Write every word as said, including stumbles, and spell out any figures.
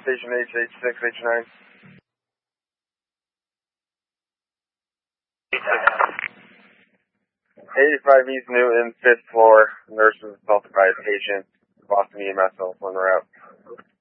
station H H six H nine. eighty-five East Newton, fifth floor. Nurse was assaulted by a patient. Boston E M S on route.